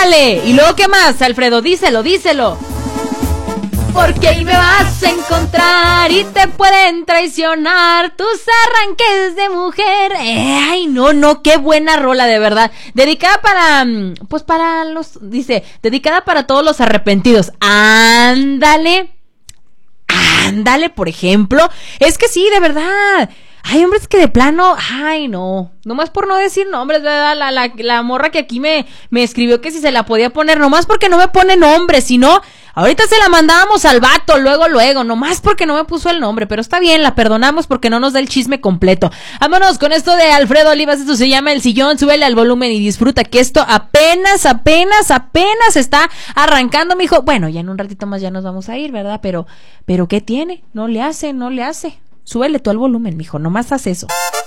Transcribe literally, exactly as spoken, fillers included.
Ándale. ¿Y luego qué más, Alfredo? Díselo, díselo. Porque ahí me vas a encontrar y te pueden traicionar tus arranques de mujer. Eh, ay, no, no, qué buena rola, de verdad. Dedicada para, pues para los, dice, dedicada para todos los arrepentidos. Ándale. Ándale, por ejemplo. Es que sí, de verdad. Hay hombres que de plano, ay no, nomás por no decir nombres, ¿verdad? La, la, la morra que aquí me, me escribió que si se la podía poner, nomás porque no me pone nombre, si no, ahorita se la mandábamos al vato, luego, luego, nomás porque no me puso el nombre, pero está bien, la perdonamos porque no nos da el chisme completo. Vámonos con esto de Alfredo Olivas, esto se llama El Sillón, súbele al volumen y disfruta que esto apenas, apenas, apenas está arrancando, mijo. Bueno, ya en un ratito más ya nos vamos a ir, ¿verdad? Pero, pero ¿qué tiene? No le hace, no le hace. Súbele tú al volumen, mijo, nomás haz eso.